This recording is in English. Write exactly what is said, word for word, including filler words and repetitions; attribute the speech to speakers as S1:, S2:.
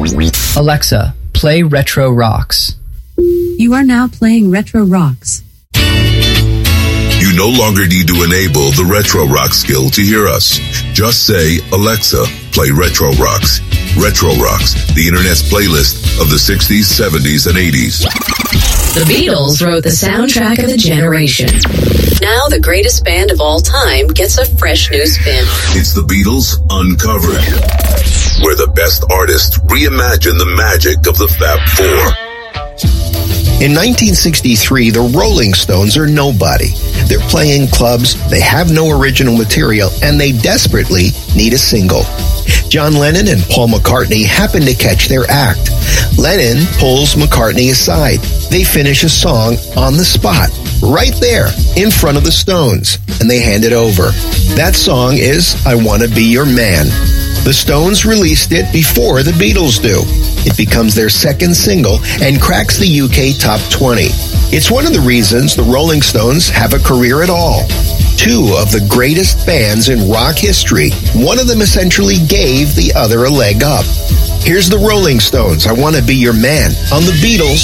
S1: Alexa, play Retro Rocks.
S2: You are now playing Retro Rocks.
S3: You no longer need to enable the Retro Rock skill to hear us. Just say, Alexa, play Retro Rocks. Retro Rocks, the internet's playlist of the sixties, seventies, and eighties.
S4: The Beatles wrote the soundtrack of a generation. Now the greatest band of all time gets a fresh new spin.
S3: It's the Beatles Uncovered, where the best artists reimagine the magic of the Fab Four.
S5: In nineteen sixty-three, the Rolling Stones are nobody. They're playing clubs, they have no original material, and they desperately need a single. John Lennon and Paul McCartney happen to catch their act. Lennon pulls McCartney aside. They finish a song on the spot, right there, in front of the Stones, and they hand it over. That song is I Wanna Be Your Man. The Stones released it before the Beatles do. It becomes their second single and cracks the U K top twenty. It's one of the reasons the Rolling Stones have a career at all. Two of the greatest bands in rock history, one of them essentially gave the other a leg up. Here's the Rolling Stones, I Wanna Be Your Man, on the Beatles